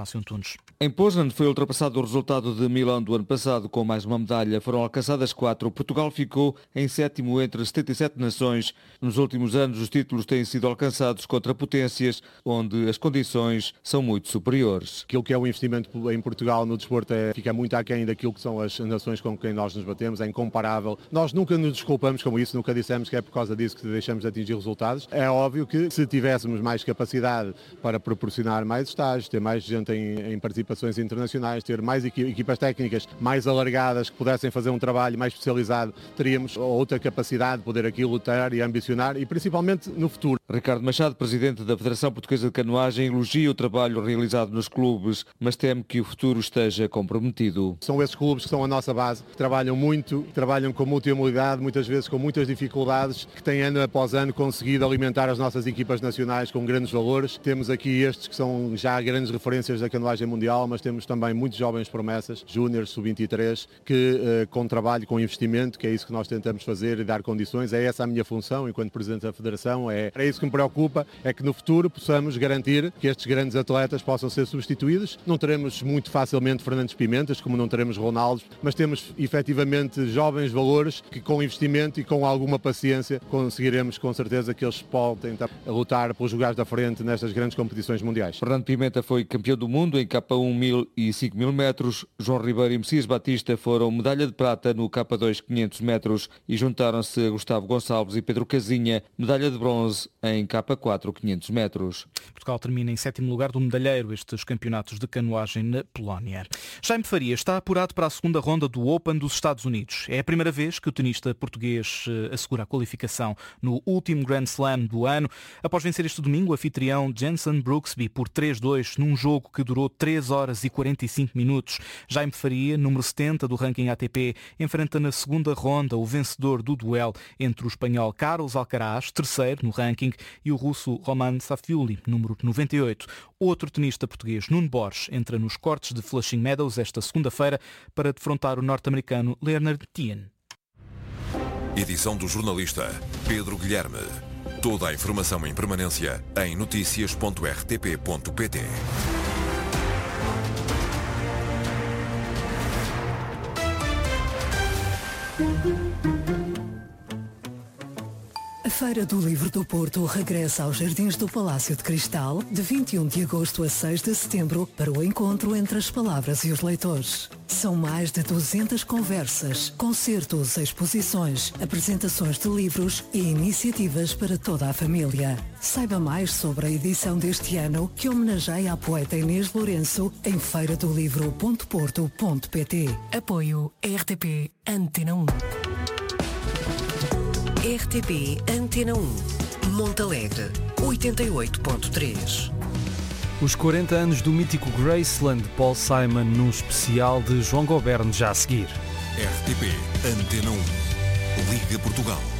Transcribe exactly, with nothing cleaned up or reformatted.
Inácio Antunes. Em Poznan foi ultrapassado o resultado de Milão do ano passado com mais uma medalha. Foram alcançadas quatro. Portugal ficou em sétimo entre setenta e sete nações. Nos últimos anos os títulos têm sido alcançados contra potências onde as condições são muito superiores. Aquilo que é o investimento em Portugal no desporto é, fica muito aquém daquilo que são as nações com quem nós nos batemos, é incomparável. Nós nunca nos desculpamos com isso, nunca dissemos que é por causa disso que deixamos de atingir resultados. É óbvio que se tivéssemos mais capacidade para proporcionar mais estágios, ter mais gente em, em participações internacionais, ter mais equipas técnicas mais alargadas que pudessem fazer um trabalho mais especializado, teríamos outra capacidade de poder aqui lutar e ambicionar e principalmente no futuro. Ricardo Machado, presidente da Federação Portuguesa de Canoagem, elogia o trabalho realizado nos clubes, mas teme que o futuro esteja comprometido. São esses clubes que são a nossa base, que trabalham muito, que trabalham com multimodalidade, muitas vezes com muitas dificuldades, que têm ano após ano conseguido alimentar as nossas equipas nacionais com grandes valores. Temos aqui estes que são já grandes referências da canoagem mundial, mas temos também muitos jovens promessas, júniores, sub vinte e três, que com trabalho, com investimento, que é isso que nós tentamos fazer e dar condições. É essa a minha função enquanto presidente da Federação, é, é isso que me preocupa, é que no futuro possamos garantir que estes grandes atletas possam ser substituídos. Não teremos muito facilmente Fernandes Pimentas, como não teremos Ronaldo, mas temos efetivamente jovens valores que com investimento e com alguma paciência conseguiremos com certeza que eles podem lutar pelos lugares da frente nestas grandes competições mundiais. Fernando Pimenta foi campeão do mundo em K um mil e cinco mil metros. João Ribeiro e Messias Batista foram medalha de prata no K dois quinhentos metros e juntaram-se a Gustavo Gonçalves e Pedro Casinha, medalha de bronze em K quatro quinhentos metros. Portugal termina em sétimo lugar do medalheiro estes campeonatos de canoagem na Polónia. Jaime Faria está apurado para a segunda ronda do Open dos Estados Unidos. É a primeira vez que o tenista português assegura a qualificação no último Grand Slam do ano, após vencer este domingo o anfitrião Jenson Brooksby por três dois num jogo que durou três horas e quarenta e cinco minutos. Jaime Faria, número setenta do ranking A T P, enfrenta na segunda ronda o vencedor do duelo entre o espanhol Carlos Alcaraz, terceiro no ranking, e o russo Roman Safiuli, número noventa e oito. Outro tenista português, Nuno Borges, entra nos cortes de Flushing Meadows esta segunda-feira para defrontar o norte-americano Leonard Tien. Edição do jornalista Pedro Guilherme. Toda a informação em permanência em notícias ponto r t p ponto p t. A Feira do Livro do Porto regressa aos Jardins do Palácio de Cristal de vinte e um de agosto a seis de setembro para o encontro entre as palavras e os leitores. São mais de duzentas conversas, concertos, exposições, apresentações de livros e iniciativas para toda a família. Saiba mais sobre a edição deste ano que homenageia a poeta Inês Lourenço em feira do livro ponto porto ponto p t. Apoio R T P Antena um. R T P Antena um, Montalegre, oitenta e oito ponto três. Os quarenta anos do mítico Graceland de Paul Simon num especial de João Goberno já a seguir. R T P Antena um, Liga Portugal.